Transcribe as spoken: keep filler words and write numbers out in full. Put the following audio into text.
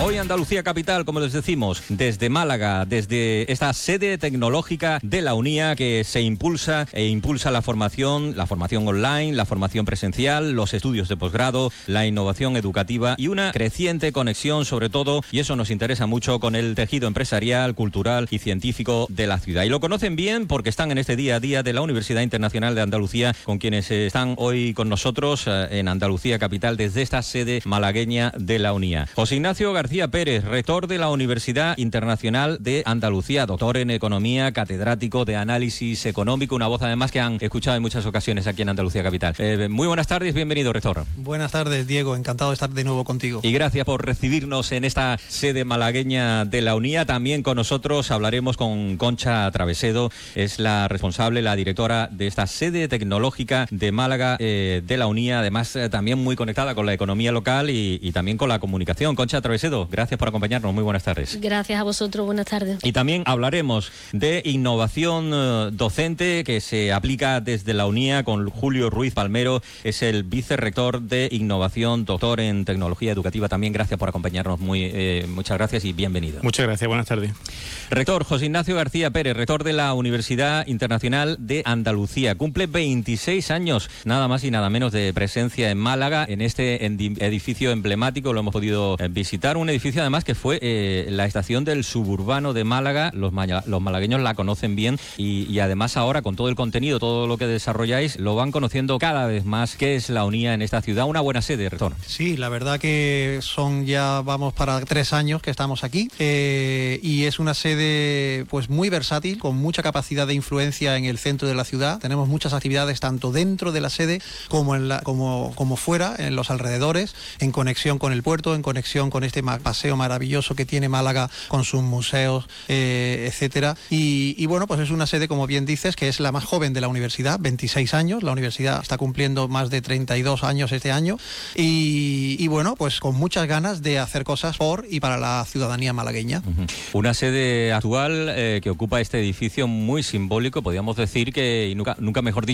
Hoy Andalucía Capital, como les decimos, desde Málaga, desde esta sede tecnológica de la UNIA que se impulsa e impulsa la formación, la formación online, la formación presencial, los estudios de posgrado, la innovación educativa y una creciente conexión, sobre todo, y eso nos interesa mucho, con el tejido empresarial, cultural y científico de la ciudad. Y lo conocen bien porque están en este día a día de la Universidad Internacional de Andalucía, con quienes están hoy con nosotros en Andalucía Capital desde esta sede malagueña de la UNIA. José Ignacio García Pérez, rector de la Universidad Internacional de Andalucía, doctor en Economía, catedrático de Análisis Económico, una voz además que han escuchado en muchas ocasiones aquí en Andalucía Capital. Eh, muy buenas tardes, bienvenido, rector. Buenas tardes, Diego, encantado de estar de nuevo contigo. Y gracias por recibirnos en esta sede malagueña de la UNIA. También con nosotros hablaremos con Concha Travesedo, es la responsable, la directora de esta sede tecnológica de Málaga eh, de la UNIA, además eh, también muy conectada con la economía local y, y también con la comunicación. Concha Travesedo, gracias por acompañarnos, muy buenas tardes. Gracias a vosotros, buenas tardes. Y también hablaremos de innovación eh, docente que se aplica desde la UNIA con Julio Ruiz Palmero, es el vicerrector de Innovación, doctor en Tecnología Educativa. También gracias por acompañarnos, muy eh, muchas gracias y bienvenido. Muchas gracias, buenas tardes. Rector José Ignacio García Pérez, rector de la Universidad Internacional de Andalucía, cumple veintiséis años, nada más y nada menos, de presencia en Málaga, en este edificio emblemático, lo hemos podido visitar, un edificio además que fue eh, la estación del suburbano de Málaga. Los, maya, los malagueños la conocen bien y, y además ahora con todo el contenido, todo lo que desarrolláis, lo van conociendo cada vez más. ¿Qué es la UNIA en esta ciudad? Una buena sede, rector. Sí, la verdad que son ya, vamos para tres años que estamos aquí eh, y es una sede pues muy versátil, con mucha capacidad de influencia en el centro de la ciudad. Tenemos muchas actividades tanto dentro de la sede como, en la, como, como fuera, en los alrededores, en conexión con el puerto, en conexión con este paseo maravilloso que tiene Málaga con sus museos, eh, etcétera. Y, y bueno, pues es una sede, como bien dices, que es la más joven de la universidad, veintiséis años. La universidad está cumpliendo más de treinta y dos años este año y, y bueno, pues con muchas ganas de hacer cosas por y para la ciudadanía malagueña. Uh-huh. Una sede actual eh, que ocupa este edificio muy simbólico, podríamos decir que, y nunca, nunca mejor dicho,